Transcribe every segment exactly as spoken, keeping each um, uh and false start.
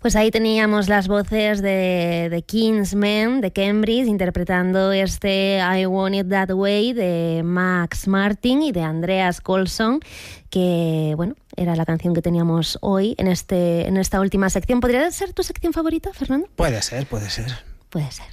Pues ahí teníamos las voces de, de Kingsmen, de Cambridge, interpretando este I Want It That Way de Max Martin y de Andreas Colson, que, bueno, era la canción que teníamos hoy en, este, en esta última sección. ¿Podría ser tu sección favorita, Fernando? Puede ser, puede ser. Puede ser.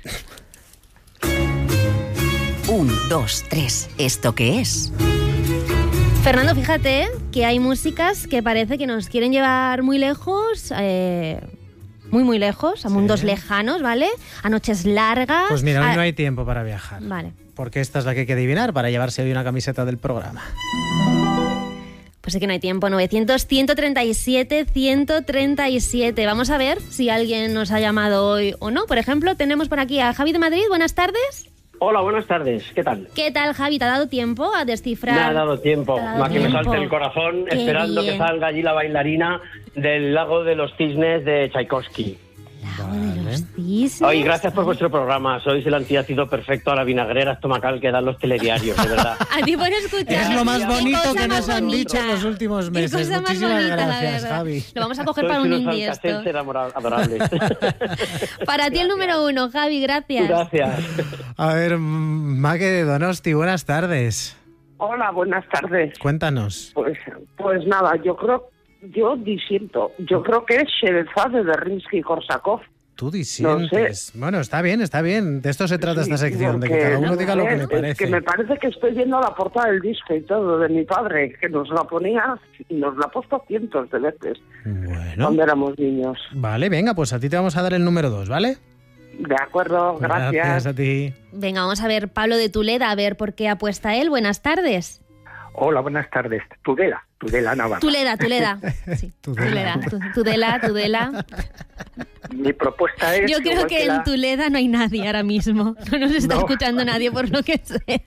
Un, dos, tres. ¿Esto qué es? Fernando, fíjate que hay músicas que parece que nos quieren llevar muy lejos, eh, muy muy lejos, a mundos sí. lejanos, ¿vale? A noches largas. Pues mira, hoy a... no hay tiempo para viajar. Vale. Porque esta es la que hay que adivinar para llevarse hoy una camiseta del programa. Pues sí que no hay tiempo. novecientos, ciento treinta y siete, ciento treinta y siete. Vamos a ver si alguien nos ha llamado hoy o no. Por ejemplo, tenemos por aquí a Javi de Madrid. Buenas tardes. Hola, buenas tardes. ¿Qué tal? ¿Qué tal, Javi? ¿Te ha dado tiempo a descifrar? Me ha dado tiempo. ¿Te ha dado a que tiempo? me salte el corazón Qué esperando bien. que salga allí la bailarina del Lago de los Cisnes de Tchaikovsky. Lago de los Cisnes. Oye, gracias por vuestro programa. Sois el antiácido perfecto a la vinagrera estomacal que dan los telediarios, de verdad. A ti por escuchar. Es lo más bonito que nos han bonita. dicho en los últimos meses. Qué cosa más Muchísimas bonita, la gracias, verdad. Javi. Lo vamos a coger Sois para un unos indie esto. alcacelser amora- adorables. Para ti el número uno, Javi, gracias. Gracias. A ver, Maque de Donosti, buenas tardes. Hola, buenas tardes. Cuéntanos. Pues, pues nada, yo creo, yo disiento. Yo creo que es Sherezade de Rimsky-Korsakov. Tú disientes. No bueno, está bien, está bien. De esto se trata Sí, esta sección, de que porque, cada uno no diga sé, lo que le es parece. que me parece que estoy viendo la portada del disco y todo de mi padre, que nos la ponía y nos la ha puesto cientos de veces Bueno, cuando éramos niños. vale, venga, pues a ti te vamos a dar el número dos, ¿vale? De acuerdo, gracias. Gracias a ti. Venga, vamos a ver Pablo de Tuleda, a ver por qué apuesta él. Buenas tardes. Hola, buenas tardes. Tudela, Tudela Navarra. Tuleda, Tuleda. Sí, Tudela. Tuleda. Tu- Tudela, Tudela. Mi propuesta es... Yo creo igual que la- en Tuleda no hay nadie ahora mismo. No nos está No. escuchando nadie por lo que sea.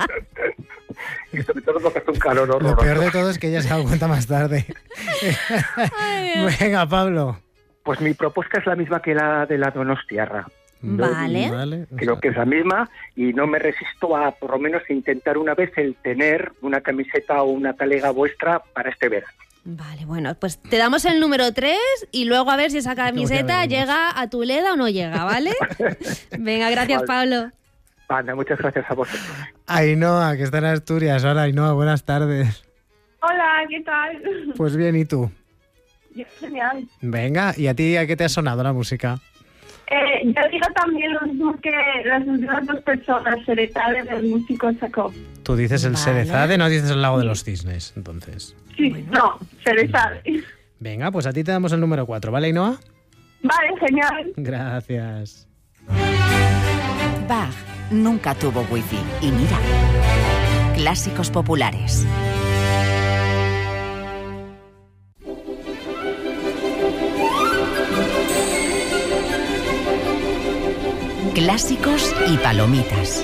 Y sobre todo porque hace un calor Lo horroroso. peor de todo es que ella se ha dado cuenta más tarde. Ay, Dios. Venga, Pablo. Pues mi propuesta es la misma que la de la Donostiarra. Vale. Vale. Creo que es la misma y no me resisto a, por lo menos, intentar una vez el tener una camiseta o una talega vuestra para este verano. Vale, bueno, pues te damos el número tres y luego a ver si esa camiseta veremos. llega a Tuleda o no llega, ¿vale? Venga, gracias, Vale. Pablo. Anda, muchas gracias a vosotros. Ainhoa, que está en Asturias. Hola, Ainhoa, buenas tardes. Hola, ¿qué tal? Pues bien, ¿y tú? Yo, genial. Venga, ¿y a ti a qué te ha sonado la música? Eh, yo digo también lo mismo que las últimas dos personas, Sherezade del músico Korsakov. Tú dices el Vale. Sherezade, no dices el Lago de los Cisnes, entonces. Sí, no, Sherezade. Venga, pues a ti te damos el número cuatro, ¿vale, Ainhoa? Vale, genial. Gracias. Bach nunca tuvo wifi. Y mira, clásicos populares. Clásicos y palomitas.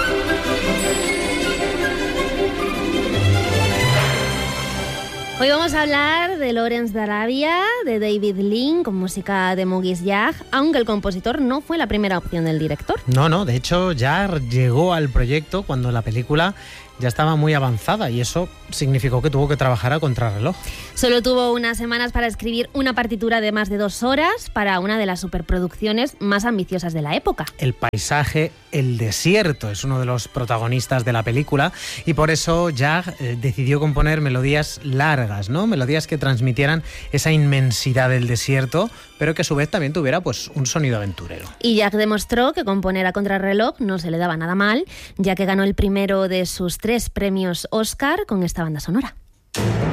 Hoy vamos a hablar de Lawrence de Arabia, de David Lean, con música de Maurice Jarre, aunque el compositor no fue la primera opción del director. No, no, de hecho Jarre llegó al proyecto cuando la película ya estaba muy avanzada y eso significó que tuvo que trabajar a contrarreloj. Solo tuvo unas semanas para escribir una partitura de más de dos horas para una de las superproducciones más ambiciosas de la época. El paisaje, el desierto, es uno de los protagonistas de la película y por eso Jarre eh, decidió componer melodías largas, ¿no? Melodías que transmitieran esa inmensidad del desierto, pero que a su vez también tuviera pues un sonido aventurero. Y Jarre demostró que componer a contrarreloj no se le daba nada mal, ya que ganó el primero de sus tres premios Oscar con esta banda sonora.